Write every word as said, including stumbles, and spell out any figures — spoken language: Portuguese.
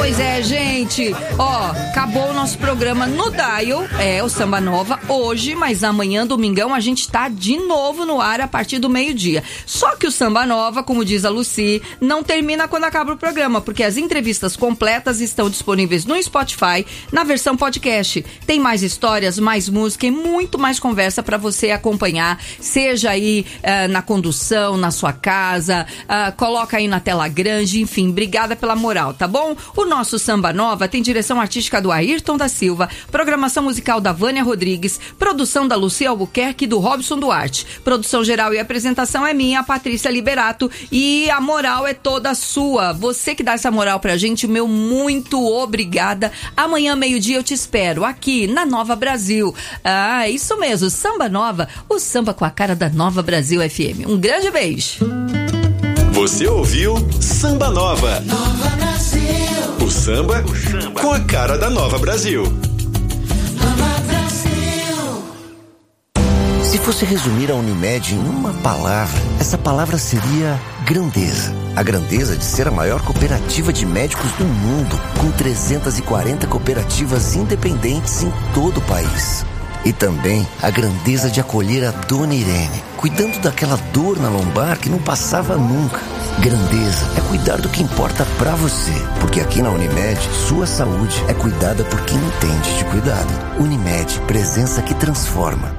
Pois é, gente, ó, acabou o nosso programa no Dial, é o Samba Nova, hoje, mas amanhã, domingão, a gente tá de novo no ar a partir do meio-dia. Só que o Samba Nova, como diz a Lucy, não termina quando acaba o programa, porque as entrevistas completas estão disponíveis no Spotify, na versão podcast. Tem mais histórias, mais música e muito mais conversa pra você acompanhar, seja aí uh, na condução, na sua casa, uh, coloca aí na tela grande, enfim, obrigada pela moral, tá bom? O nosso Samba Nova tem direção artística do Ayrton da Silva, programação musical da Vânia Rodrigues, produção da Lucia Albuquerque e do Robson Duarte. Produção geral e apresentação é minha, Patrícia Liberato, e a moral é toda sua. Você que dá essa moral pra gente, meu muito obrigada. Amanhã, meio-dia, eu te espero aqui na Nova Brasil. Ah, isso mesmo, Samba Nova, o samba com a cara da Nova Brasil F M. Um grande beijo. Você ouviu Samba Nova. Nova Brasil. O samba, o samba com a cara da Nova Brasil. Nova Brasil. Se fosse resumir a Unimed em uma palavra, essa palavra seria grandeza. A grandeza de ser a maior cooperativa de médicos do mundo, com trezentas e quarenta cooperativas independentes em todo o país. E também a grandeza de acolher a Dona Irene, cuidando daquela dor na lombar que não passava nunca. Grandeza é cuidar do que importa pra você, porque aqui na Unimed, sua saúde é cuidada por quem entende de cuidado. Unimed, presença que transforma.